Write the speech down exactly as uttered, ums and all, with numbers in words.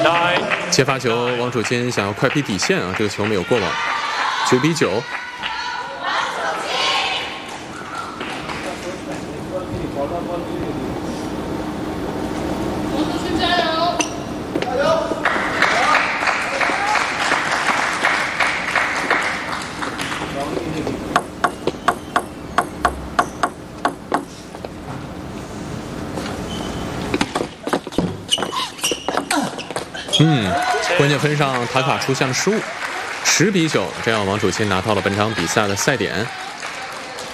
接发球，王楚钦想要快劈底线啊，这个球没有过网，九比九。嗯，关键分上塔卡出现了失误，十比九，这样王楚钦拿到了本场比赛的赛点。